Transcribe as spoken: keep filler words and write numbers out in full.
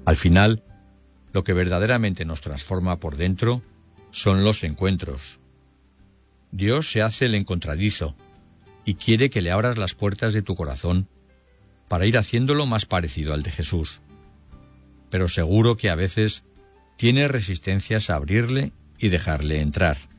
Al final, lo que verdaderamente nos transforma por dentro son los encuentros. Dios se hace el encontradizo y quiere que le abras las puertas de tu corazón para ir haciéndolo más parecido al de Jesús. Pero seguro que a veces tienes resistencias a abrirle y dejarle entrar.